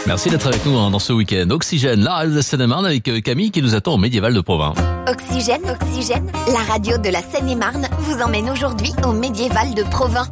Merci d'être avec nous dans ce week-end. Oxygène, la radio de la Seine-et-Marne avec Camille qui nous attend au Médiéval de Provins. Oxygène, la radio de la Seine-et-Marne vous emmène aujourd'hui au Médiéval de Provins.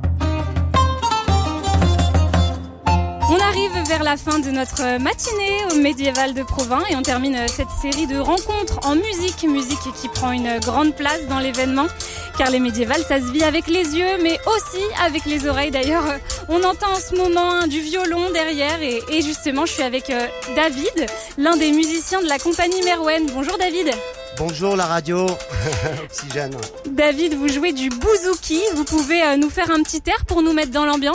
On arrive vers la fin de notre matinée au Médiéval de Provins et on termine cette série de rencontres en musique qui prend une grande place dans l'événement. Car les médiévals, ça se vit avec les yeux, mais aussi avec les oreilles. D'ailleurs, on entend en ce moment du violon derrière et justement, je suis avec David, l'un des musiciens de la compagnie Merouane. Bonjour David. Bonjour la radio, Oxygène. David, vous jouez du bouzouki. Vous pouvez nous faire un petit air pour nous mettre dans l'ambiance ?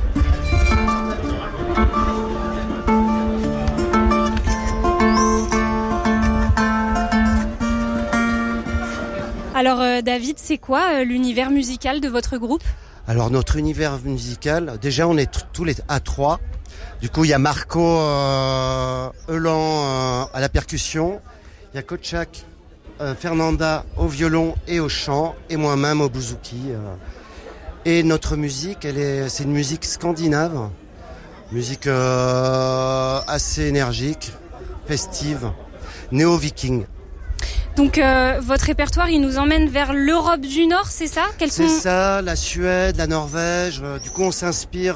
Alors David, c'est quoi l'univers musical de votre groupe ? Alors notre univers musical, déjà on est tous les à 3. Du coup il y a Marco Eulan à la percussion, il y a Kotchak, Fernanda au violon et au chant, et moi-même au bouzouki. Et notre musique, c'est une musique scandinave, musique assez énergique, festive, néo-viking. Donc votre répertoire, il nous emmène vers l'Europe du Nord, c'est ça ? C'est ça, la Suède, la Norvège. Du coup, on s'inspire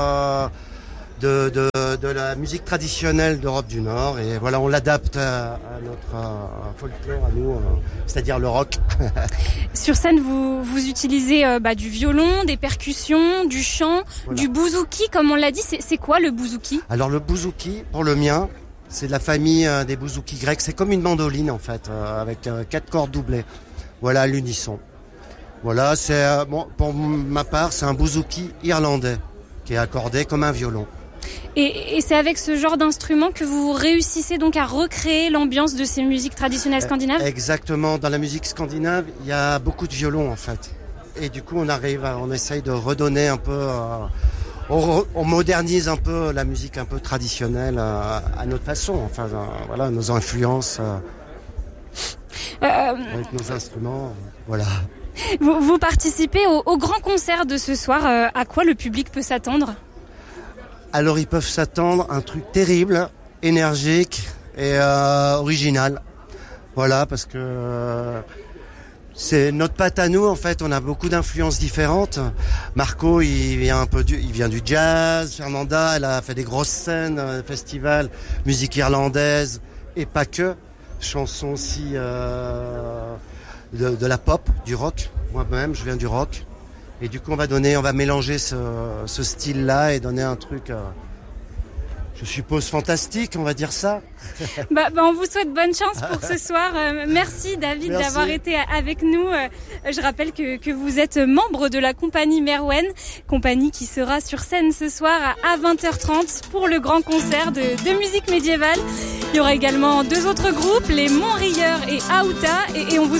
de la musique traditionnelle d'Europe du Nord. Et voilà, on l'adapte à notre folklore, à nous, c'est-à-dire le rock. Sur scène, vous utilisez du violon, des percussions, du chant, voilà. Du bouzouki, comme on l'a dit. C'est quoi le bouzouki ? Alors le bouzouki, pour le mien, c'est de la famille des bouzouki grecs. C'est comme une mandoline en fait, avec 4 cordes doublées. Voilà, à l'unisson. Voilà, c'est pour ma part, c'est un bouzouki irlandais qui est accordé comme un violon. Et c'est avec ce genre d'instrument que vous réussissez donc à recréer l'ambiance de ces musiques traditionnelles scandinaves ? Exactement. Dans la musique scandinave, il y a beaucoup de violons en fait. Et du coup, on essaye de redonner un peu. On modernise un peu la musique un peu traditionnelle à notre façon, enfin voilà, nos influences avec nos instruments, voilà. Vous participez au grand concert de ce soir. À quoi le public peut s'attendre ? Alors ils peuvent s'attendre à un truc terrible, énergique et original. Voilà, parce que c'est notre patte à nous en fait, on a beaucoup d'influences différentes. Marco, il vient du jazz, Fernanda, elle a fait des grosses scènes, festivals, musique irlandaise et pas que, chansons aussi de la pop, du rock. Moi-même, je viens du rock. Et du coup, on va mélanger ce style-là et donner un truc je suppose fantastique, on va dire ça. On vous souhaite bonne chance pour ce soir. Merci David d'avoir été avec nous. Je rappelle que vous êtes membre de la compagnie Merouane, compagnie qui sera sur scène ce soir à 20h30 pour le grand concert de musique médiévale. Il y aura également 2 autres groupes, les Montrieurs et Aouta, et on vous